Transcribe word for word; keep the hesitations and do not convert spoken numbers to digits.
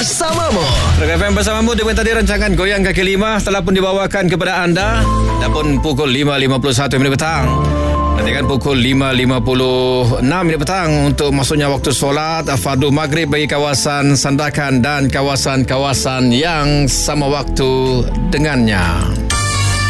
bersamamu. Rock F M bersamamu dengan tadi rancangan Goyang Kaki Lima telah pun dibawakan kepada anda. Dan pun pukul lima lima puluh satu minit petang. Nantikan pukul lima lima puluh enam minit petang untuk masuknya waktu solat fardu maghrib bagi kawasan Sandakan dan kawasan-kawasan yang sama waktu dengannya.